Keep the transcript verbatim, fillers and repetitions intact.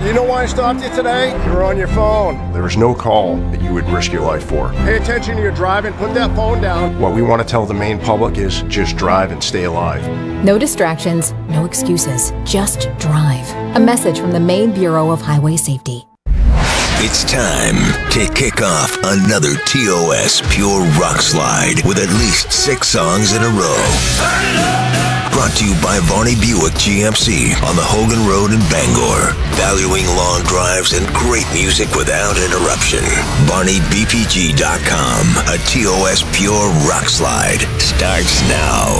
You know why I stopped you today? You were on your phone. There was no call that you would risk your life for. Pay attention to your driving. Put that phone down. What we want to tell the main public is just drive and stay alive. No distractions, no excuses, just drive. A message from the Maine Bureau of Highway Safety. It's time to kick off another T O S Pure Rock Slide with at least six songs in a row. Brought to you by Varney Buick G M C on the Hogan Road in Bangor. Valuing long drives and great music without interruption. Varney B P G dot com. A T O S Pure Rock Slide starts now.